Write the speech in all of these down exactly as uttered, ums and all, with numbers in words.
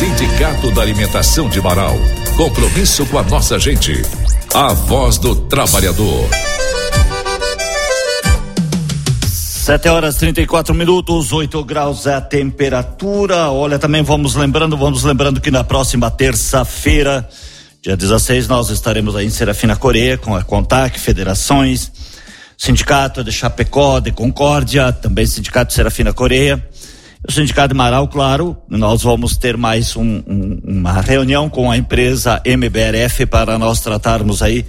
Sindicato da Alimentação de Marau. Compromisso com a nossa gente. A voz do trabalhador. Sete horas trinta e quatro minutos, oito graus é a temperatura. Olha, também vamos lembrando, vamos lembrando que na próxima terça-feira, dia dezesseis, nós estaremos aí em Serafina Coreia com a CONTAC, federações, Sindicato de Chapecó, de Concórdia, também Sindicato de Serafina Coreia, o Sindicato de Marau, claro. Nós vamos ter mais um, um, uma reunião com a empresa M B R F para nós tratarmos aí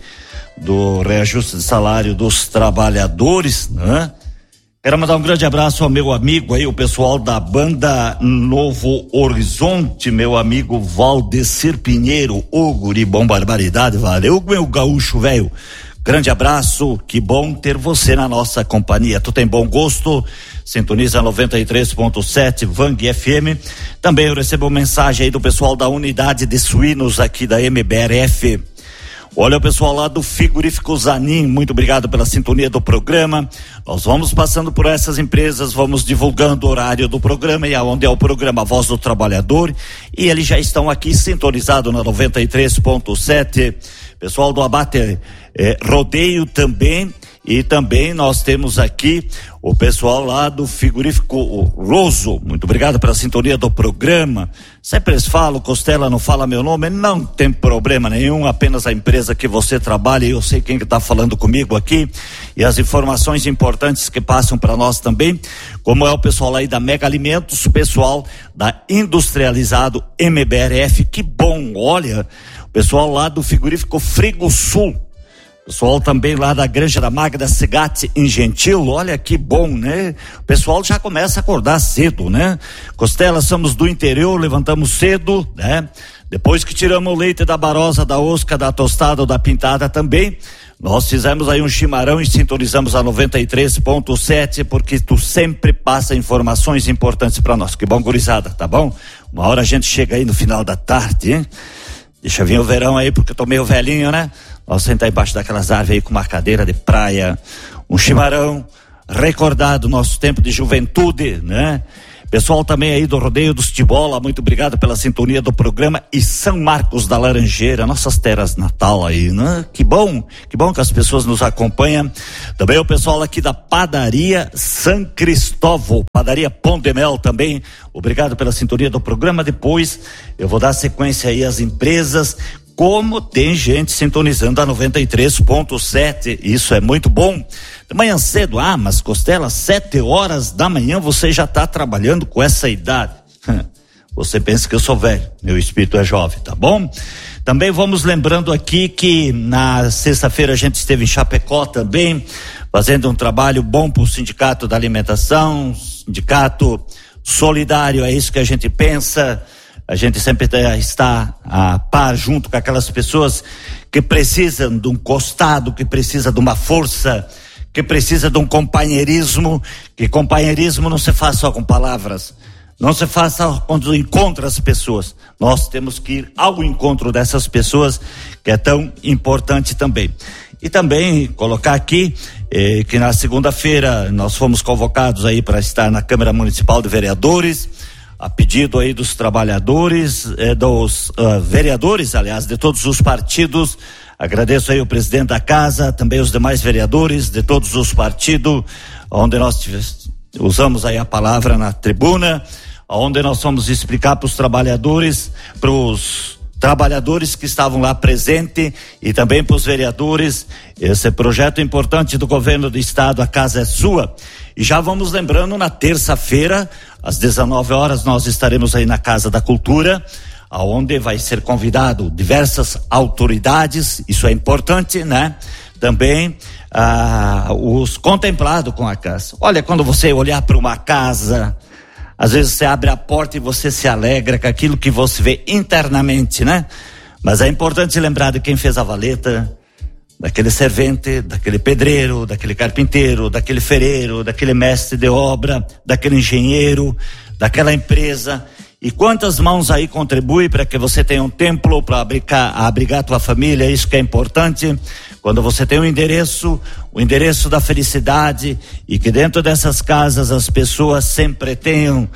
do reajuste de salário dos trabalhadores, né? Quero mandar um grande abraço ao meu amigo aí, o pessoal da banda Novo Horizonte, meu amigo Valdecir Pinheiro, ô guri bom, barbaridade, valeu meu gaúcho velho, grande abraço, que bom ter você na nossa companhia, tu tem bom gosto, sintoniza noventa e três ponto sete Vang F M, também eu recebo mensagem aí do pessoal da unidade de suínos aqui da M B R F. Olha o pessoal lá do Frigorífico Zanin, muito obrigado pela sintonia do programa. Nós vamos passando por essas empresas, vamos divulgando o horário do programa e aonde é o programa Voz do Trabalhador, e eles já estão aqui sintonizados na noventa e três ponto sete. Pessoal do Abate eh, Rodeio também, e também nós temos aqui o pessoal lá do Frigorífico Roso, muito obrigado pela sintonia do programa. Sempre eles falam, Costela não fala meu nome, não tem problema nenhum, apenas a empresa que você trabalha, e eu sei quem que está falando comigo aqui, e as informações importantes que passam para nós também, como é o pessoal aí da Mega Alimentos, o pessoal da Industrializado M B R F, que bom, olha, o pessoal lá do Frigorífico Frigo Sul, pessoal também lá da Granja da Magda Segatti em Gentil, olha que bom, né? O pessoal já começa a acordar cedo, né? Costela, somos do interior, levantamos cedo, né? Depois que tiramos o leite da barosa, da osca, da tostada ou da pintada também, nós fizemos aí um chimarrão e sintonizamos a noventa e três ponto sete, porque tu sempre passa informações importantes para nós. Que bom, gurizada, tá bom? Uma hora a gente chega aí no final da tarde, hein? Deixa vir o verão aí, porque eu tô meio velhinho, né? Nós sentar embaixo daquelas árvores aí com uma cadeira de praia, um chimarrão, recordar do nosso tempo de juventude, né? Pessoal também aí do Rodeio dos Tibola, muito obrigado pela sintonia do programa, e São Marcos da Laranjeira, nossas terras natal aí, né? Que bom, que bom que as pessoas nos acompanham. Também o pessoal aqui da Padaria São Cristóvão, Padaria Pão de Mel também, obrigado pela sintonia do programa. Depois eu vou dar sequência aí às empresas, como tem gente sintonizando a noventa e três ponto sete, isso é muito bom. De manhã cedo, ah, mas Costela, sete horas da manhã você já está trabalhando com essa idade. Você pensa que eu sou velho, meu espírito é jovem, tá bom? Também vamos lembrando aqui que na sexta-feira a gente esteve em Chapecó também, fazendo um trabalho bom para o Sindicato da Alimentação, sindicato solidário, é isso que a gente pensa. A gente sempre está a par junto com aquelas pessoas que precisam de um costado, que precisa de uma força, que precisa de um companheirismo, que companheirismo não se faz só com palavras, não se faz só quando encontra as pessoas, nós temos que ir ao encontro dessas pessoas, que é tão importante também. E também colocar aqui eh, que na segunda-feira nós fomos convocados aí para estar na Câmara Municipal de Vereadores, a pedido aí dos trabalhadores, eh, dos uh, vereadores, aliás, de todos os partidos. Agradeço aí o presidente da casa, também os demais vereadores de todos os partidos, onde nós tivemos, usamos aí a palavra na tribuna, onde nós fomos explicar para os trabalhadores, para os trabalhadores que estavam lá presentes e também para os vereadores, esse projeto importante do governo do estado, a casa é sua. E já vamos lembrando, na terça-feira, às dezenove horas, nós estaremos aí na Casa da Cultura, aonde vai ser convidado diversas autoridades, isso é importante, né? Também ah, os contemplados com a casa. Olha, quando você olhar para uma casa, às vezes você abre a porta e você se alegra com aquilo que você vê internamente, né? Mas é importante lembrar de quem fez a valeta, daquele servente, daquele pedreiro, daquele carpinteiro, daquele ferreiro, daquele mestre de obra, daquele engenheiro, daquela empresa. E quantas mãos aí contribuem para que você tenha um templo para abrigar, abrigar a tua família, isso que é importante. Quando você tem um endereço, o endereço da felicidade, e que dentro dessas casas as pessoas sempre tenham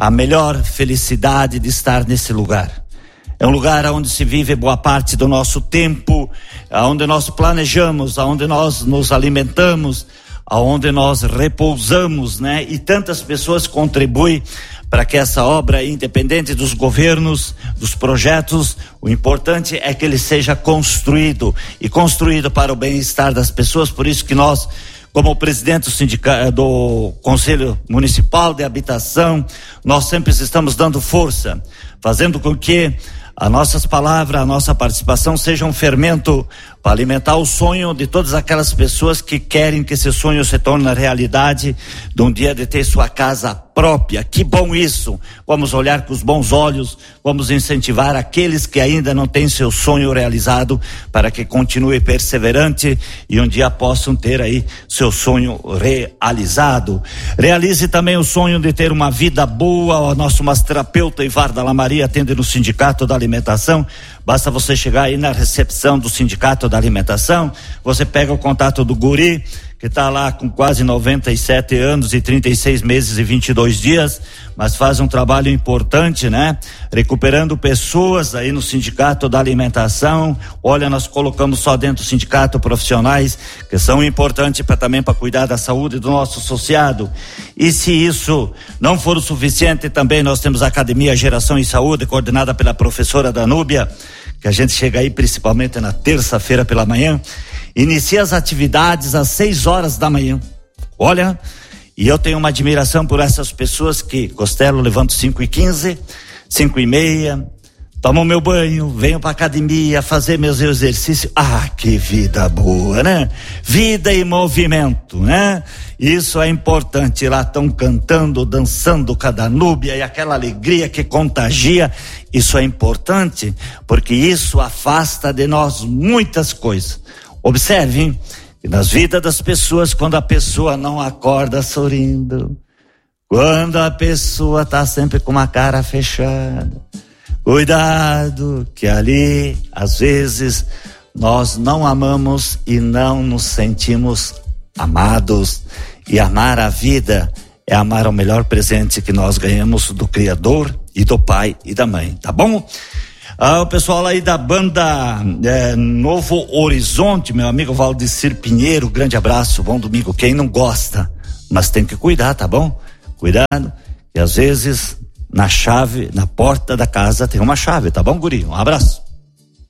a melhor felicidade de estar nesse lugar. É um lugar onde se vive boa parte do nosso tempo, onde nós planejamos, onde nós nos alimentamos, onde nós repousamos, né? E tantas pessoas contribuem para que essa obra, independente dos governos, dos projetos, o importante é que ele seja construído e construído para o bem-estar das pessoas. Por isso que nós, como presidente do, sindicato, do Conselho Municipal de Habitação, nós sempre estamos dando força, fazendo com que as nossas palavras, a nossa participação seja um fermento para alimentar o sonho de todas aquelas pessoas que querem que esse sonho se torne na realidade de um dia de ter sua casa própria. Que bom isso! Vamos olhar com os bons olhos, vamos incentivar aqueles que ainda não têm seu sonho realizado para que continue perseverante e um dia possam ter aí seu sonho realizado. Realize também o sonho de ter uma vida boa. O nosso massoterapeuta Ivar Dalla Maria atende no Sindicato da Alimentação. Basta você chegar aí na recepção do Sindicato da Alimentação, você pega o contato do guri, que está lá com quase noventa e sete anos e trinta e seis meses e vinte e dois dias, mas faz um trabalho importante, né? Recuperando pessoas aí no Sindicato da Alimentação. Olha, nós colocamos só dentro do sindicato profissionais que são importantes para também para cuidar da saúde do nosso associado. E se isso não for o suficiente, também nós temos a Academia Geração e Saúde, coordenada pela professora Danúbia, que a gente chega aí principalmente na terça-feira pela manhã. Inicia as atividades às seis horas da manhã. Olha, e eu tenho uma admiração por essas pessoas que, Costello, levanto cinco e quinze, cinco e meia, tomo meu banho, venho pra academia fazer meus exercícios. Ah, que vida boa, né? Vida e movimento, né? Isso é importante. Lá estão cantando, dançando com a Danúbia e aquela alegria que contagia. Isso é importante porque isso afasta de nós muitas coisas. Observem que nas vidas das pessoas, quando a pessoa não acorda sorrindo, quando a pessoa tá sempre com uma cara fechada, cuidado que ali, às vezes, nós não amamos e não nos sentimos amados. E amar a vida é amar o melhor presente que nós ganhamos do Criador e do Pai e da Mãe, tá bom? Ah, o pessoal aí da banda é, Novo Horizonte, meu amigo Valdecir Pinheiro, grande abraço, bom domingo. Quem não gosta, mas tem que cuidar, tá bom? Cuidado, e às vezes na chave, na porta da casa tem uma chave, tá bom, guri? Um abraço.